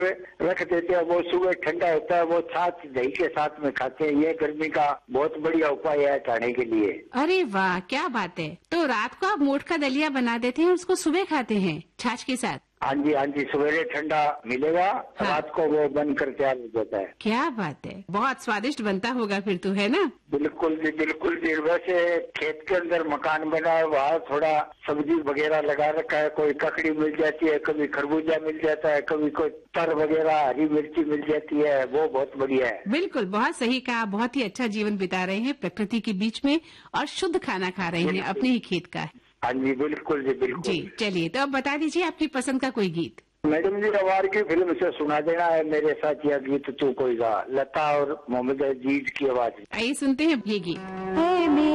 रख देते हैं, वो सुबह ठंडा होता है, वो छाछ दही के साथ में खाते हैं। ये गर्मी का बहुत बढ़िया उपाय है खाने के लिए। अरे वाह, क्या बात है। तो रात को आप मोठ का दलिया बना देते हैं और उसको सुबह खाते हैं छाछ के साथ? हाँ जी, हाँ जी, सवेरे ठंडा मिलेगा, हाँ। रात को वो बनकर तैयार हो जाता है। क्या बात है, बहुत स्वादिष्ट बनता होगा फिर तो, है ना? बिल्कुल जी, बिल्कुल जी। वैसे खेत के अंदर मकान बना है, वहाँ थोड़ा सब्जी वगैरह लगा रखा है। कोई ककड़ी मिल जाती है, कभी खरबूजा मिल जाता है, कभी कोई तर वगैरह हरी मिर्ची मिल जाती है, वो बहुत बढ़िया है। बिल्कुल, बहुत सही कहा। बहुत ही अच्छा जीवन बिता रहे हैं प्रकृति के बीच में और शुद्ध खाना खा रहे हैं अपने ही खेत का। हाँ जी, बिल्कुल जी, बिल्कुल जी। चलिए, तो अब बता दीजिए आपकी पसंद का कोई गीत। मैडम जी, अवार की फिल्म से सुना देना है मेरे साथ यह गीत तू कोई गा, लता और मोहम्मद अजीज की आवाज। आइए सुनते हैं ये गीत।